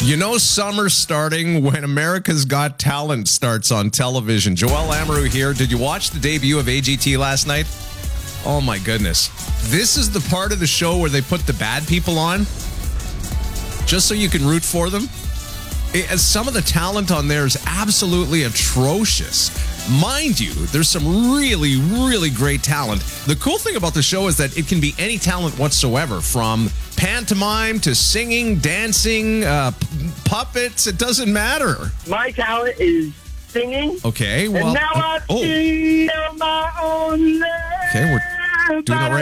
You know summer's starting when America's Got Talent starts on television. Joel Amaru here. Did you watch the debut of AGT last night? Oh my goodness. This is the part of the show where they put the bad people on just so you can root for them. Some of the talent on there is absolutely atrocious. Mind you, there's some really, really great talent. The cool thing about the show is that it can be any talent whatsoever, from pantomime to singing, dancing, puppets. It doesn't matter. My talent is singing. Okay, well. And now I feel my own love. Okay, we're doing it right